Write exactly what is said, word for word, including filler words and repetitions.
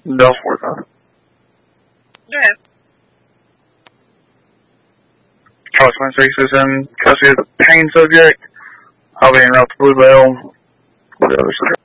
Delta forty-five. Go ahead. Charles twenty-six is in custody of the pain subject. I'll be en route to Bluebell with the other subject.